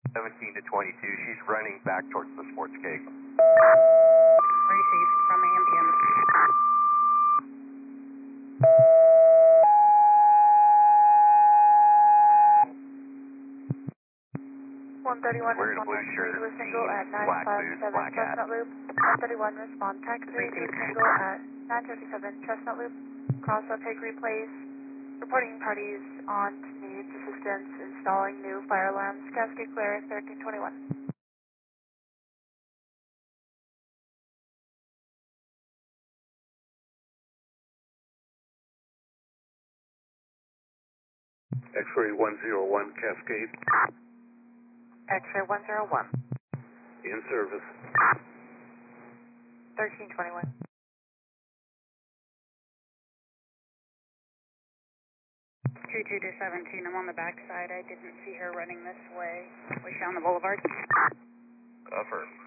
17 to 22. She's running back towards the sports cake. Received from ambient. 131 Wearing a respond blue taxi shirt, to a single jeans, at black boots, 957 black hat. Chestnut Loop. 131 respond taxi to a single at 957 Chestnut Loop. Cross up Hickory Place. Reporting parties on needs assistance installing new fire alarms. Cascade Clear 1321. X-ray 101 Cascade. X-ray 101. In service. 1321. 22 to 17. I'm on the back side. I didn't see her running this way. Was she on the boulevard? Affirm.